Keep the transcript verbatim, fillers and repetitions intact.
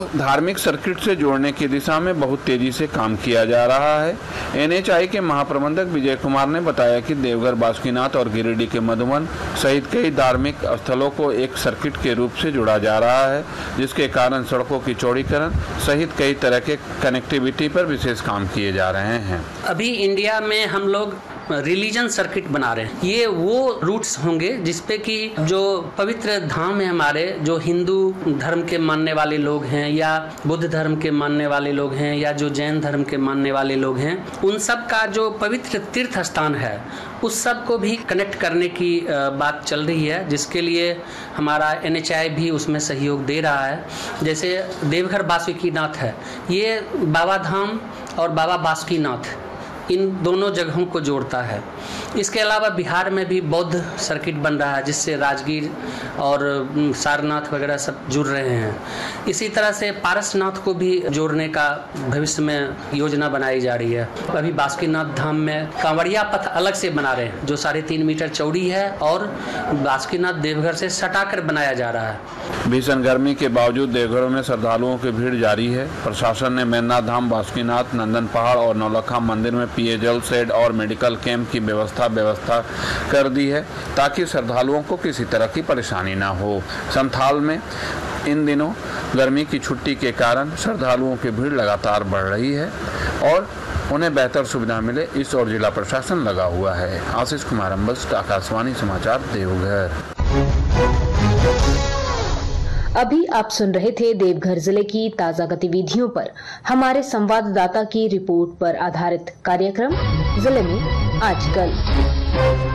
धार्मिक सर्किट से जोड़ने की दिशा में बहुत तेजी से काम किया जा रहा है। एन एच आई के महाप्रबंधक विजय कुमार ने बताया कि देवघर, बासुकीनाथ और गिरिडीह के मधुवन सहित कई धार्मिक स्थलों को एक सर्किट के रूप से जोड़ा जा रहा है, जिसके कारण सड़कों की चौड़ीकरण सहित कई तरह के कनेक्टिविटी पर विशेष काम किए जा रहे हैं। अभी इंडिया में हम लोग रिलीजन सर्किट बना रहे हैं। ये वो रूट्स होंगे जिसपे कि जो पवित्र धाम है हमारे, जो हिंदू धर्म के मानने वाले लोग हैं या बुद्ध धर्म के मानने वाले लोग हैं या जो जैन धर्म के मानने वाले लोग हैं, उन सब का जो पवित्र तीर्थ स्थान है उस सब को भी कनेक्ट करने की बात चल रही है, जिसके लिए हमारा एन एच आई भी उसमें सहयोग दे रहा है। जैसे देवघर बासुकीनाथ है, ये बाबा धाम और बाबा बासुकीनाथ इन दोनों जगहों को जोड़ता है। इसके अलावा बिहार में भी बौद्ध सर्किट बन रहा है, जिससे राजगीर और सारनाथ वगैरह सब जुड़ रहे हैं। इसी तरह से पारसनाथ को भी जोड़ने का भविष्य में योजना बनाई जा रही है। अभी बासुकीनाथ धाम में कांवड़िया पथ अलग से बना रहे हैं, जो साढ़े तीन मीटर चौड़ी है और बासुकीनाथ देवघर से सटाकर बनाया जा रहा है। भीषण गर्मी के बावजूद देवघरों में श्रद्धालुओं की भीड़ जारी है। प्रशासन ने मेन्नाथ धाम, बासुकीनाथ, नंदन पहाड़ और नौलखा मंदिर में पेयजल शेड और मेडिकल कैंप की व्यवस्था व्यवस्था कर दी है, ताकि श्रद्धालुओं को किसी तरह की परेशानी न हो। संथाल में इन दिनों गर्मी की छुट्टी के कारण श्रद्धालुओं की भीड़ लगातार बढ़ रही है और उन्हें बेहतर सुविधा मिले, इस ओर जिला प्रशासन लगा हुआ है। आशीष कुमार अम्बस्ट, आकाशवाणी समाचार, देवघर। अभी आप सुन रहे थे देवघर जिले की ताजा गतिविधियों पर हमारे संवाददाता की रिपोर्ट पर आधारित कार्यक्रम जिले में आजकल।